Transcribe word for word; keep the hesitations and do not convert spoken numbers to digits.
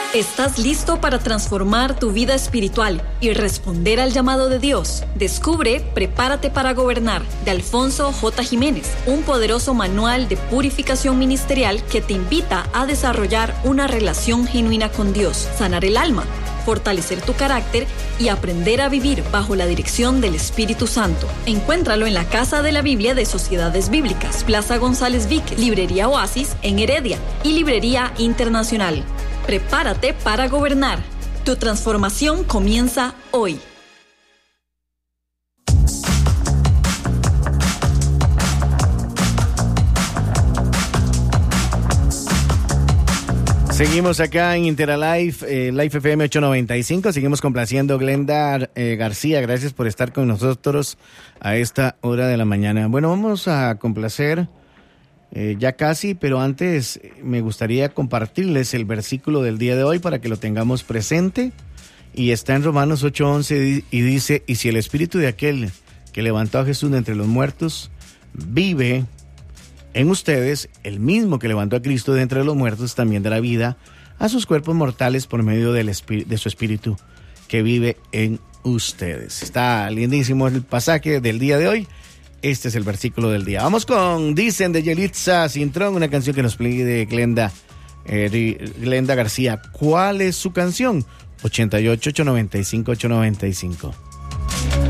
¿Estás listo para transformar tu vida espiritual y responder al llamado de Dios? Descubre Prepárate para Gobernar, de Alfonso J. Jiménez, un poderoso manual de purificación ministerial que te invita a desarrollar una relación genuina con Dios, sanar el alma, fortalecer tu carácter y aprender a vivir bajo la dirección del Espíritu Santo. Encuéntralo en la Casa de la Biblia de Sociedades Bíblicas, Plaza González Víquez, Librería Oasis en Heredia y Librería Internacional. Prepárate para gobernar. Tu transformación comienza hoy. Seguimos acá en Interalife, eh, Life F M ochocientos noventa y cinco. Seguimos complaciendo a Glenda eh, García. Gracias por estar con nosotros a esta hora de la mañana. Bueno, vamos a complacer eh, ya casi, pero antes me gustaría compartirles el versículo del día de hoy para que lo tengamos presente. Y está en Romanos ocho once y dice: y si el espíritu de aquel que levantó a Jesús de entre los muertos vive en ustedes, el mismo que levantó a Cristo de entre los muertos también dará vida a sus cuerpos mortales por medio del espí- de su espíritu que vive en ustedes. Está lindísimo el pasaje del día de hoy. Este es el versículo del día. Vamos con Dicen de Yelitza Cintrón, una canción que nos pide Glenda, eh, Glenda García. ¿Cuál es su canción? ochenta y ocho, ochocientos noventa y cinco, ochocientos noventa y cinco.